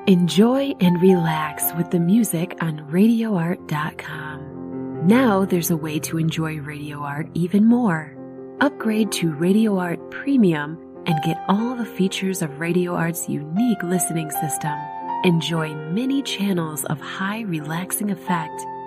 Enjoy and relax with the music on RadioArt.com. Now there's a way to enjoy Radio Art even more. Upgrade to Radio Art Premium and get all the features of Radio Art's unique listening system. Enjoy many channels of high relaxing effect